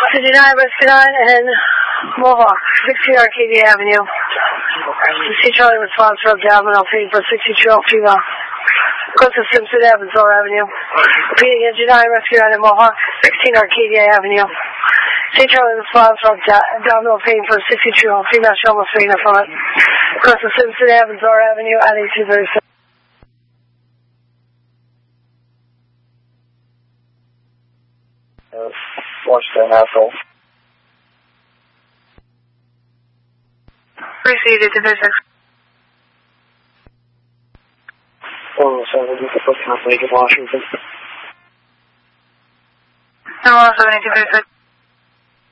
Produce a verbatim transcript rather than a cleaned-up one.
fifty-nine, fifty-nine, and Mohawk, sixteen Arcadia Avenue. C Charlie response from Domino, paying for sixty-two female. Close to Simpson Avenue, Zor Avenue. Repeating engine nine, rescue nine, and Mohawk, sixteen Arcadia Avenue. C Charlie response from Domino, paying for sixty-two female. Shelma Serena from it. Close to Simpson Avenue, Zor Avenue, at eighteen thirty-six. Uh, Washington, asshole. Received, eighteen thirty-six. Oh, seven, you can put Lake of Washington. No, seven, eighteen thirty-six.